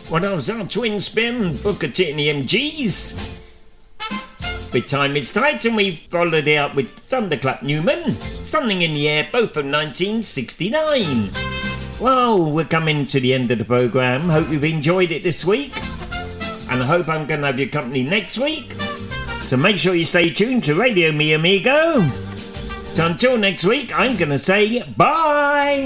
What else? Our twin spin, Booker T and the MGs. With Time Is Tight, and we followed it up with Thunderclap Newman, Something in the Air, both from 1969. Well, we're coming to the end of the programme. Hope you've enjoyed it this week. And I hope I'm going to have your company next week. So make sure you stay tuned to Radio Mi Amigo. So until next week, I'm going to say bye.